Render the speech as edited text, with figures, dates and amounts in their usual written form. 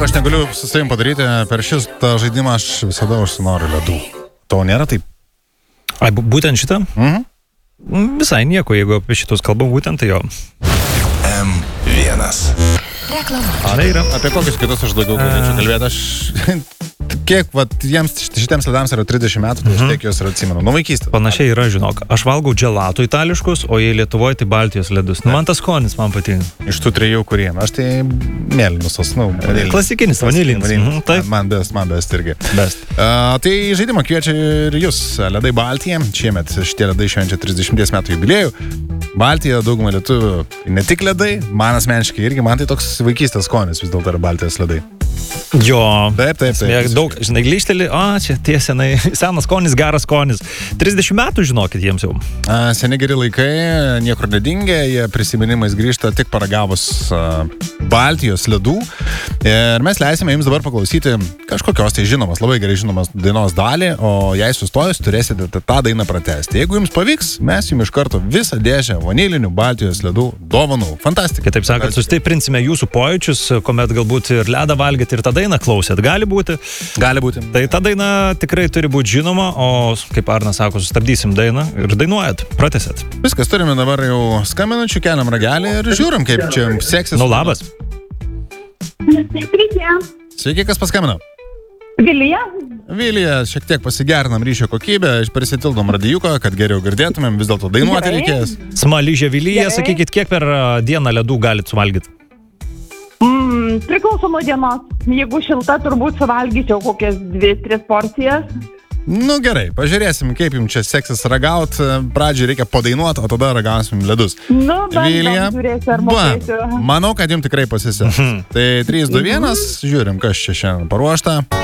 Nieko aš negaliu su savim padaryti, per šitą žaidimą aš visada užsinoriu ledų. To nėra taip? Ai, būtent šitą? Visai nieko, jeigu apie šitus kalbam būtent, tai jo. M1. Reklama. Apie kokius kitus aš daugiau galėčiau kalbėti. Aš kiek, šitiems ledams yra 30 metų, tai aš tiek juos ir atsimenu. Nuo vaikystės. Panašiai yra, žinok. Aš valgau gelato itališkus, o jei Lietuvoje tai Baltijos ledus. Man tas skonis man patinka. Iš tų 3 kurie. Aš tai mėlynus, klasikinis, vanilinis. Man best irgi. Best. Tai žaidimą kviečia ir jūs. Ledai Baltija. Šiemet šitie ledai švenčia 30 metų jubiliejų. Baltija daugumą lietuvių ne tik ledai, man asmeniškai irgi, man tai toks vaikystės skonis vis dėlto yra Baltijos ledai. Jo, taip. Daug, žinai, glyšteli, čia tie senai, senas skonis, geras skonis. 30 metų, žinokit, jiems jau. Seni geri laikai, niekur nedingė, jie prisiminimais grįžta tik paragavus Baltijos ledų. Ir mes leisime jums dabar paklausyti kažkokios tai žinomas, labai gerai žinomas dainos dalį, o jei sustojus, turėsite tą dainą pratęsti. Jeigu jums pavyks, mes jums iš karto visą dėžę vanilinių Baltijos ledų dovanų. Fantastika. Kitaip sakant, sustiprinsime jūsų pojūčius, kuomet galbūt ir ledą valgyti, ir tą dainą klausėt. Gali būti. Tai ta daina tikrai turi būti žinoma, o kaip Arnas sako, sustabdysim dainą ir dainuojat, pratęsėt. Viskas, turime dabar jau skambinančių, keliam ragelį ir žiūrim, kaip čia seksis. Nu, labas. Sveiki, kas paskambino? Vilija, šiek tiek pasigerinam ryšio kokybę, prisitildom radijuką, kad geriau girdėtumėm, vis dėlto dainuoti reikės. Smaližė Vilija, sakykit, kiek per dieną ledų galit suvalgyti? Priklauso nuo dienos. Jeigu šilta, turbūt suvalgyčiau kokias 2-3 porcijas. Nu gerai, pažiūrėsim, kaip jums čia seksis ragaut. Pradžiai reikia padainuoti, o tada ragausim ledus. Vilija, manau, kad jums tikrai pasiseks. Tai 3, 2, 1, žiūrim, kas čia šiandien paruošta.